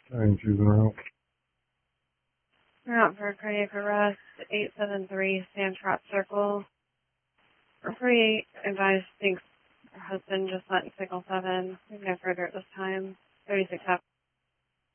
Nine juvenile. We're out for a cardiac arrest, 873 Sandtrap Circle. Referee advised thinks her husband just let signal 7. No further at this time. 36